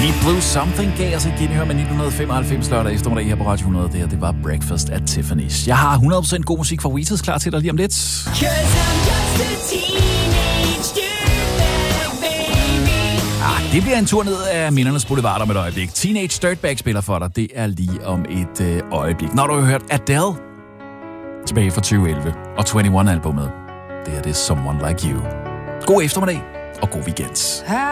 Deep Blue Something gav os et genhør med 1995 lørdag eftermiddag her på Radio 100. Det var Breakfast at Tiffany's. Jeg har 100% god musik fra Weezer klar til dig lige om lidt. Det bliver en tur ned af mindernes boulevard om et øjeblik. Teenage Dirtbag spiller for dig. Det er lige om et øjeblik. Når du har hørt Adele tilbage fra 2011 og 21-albummet. Det er det Someone Like You. God eftermiddag og god weekend.